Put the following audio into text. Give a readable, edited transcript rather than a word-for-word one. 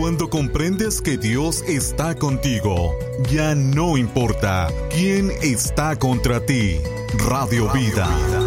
Cuando comprendes que Dios está contigo, ya no importa quién está contra ti. Radio Vida.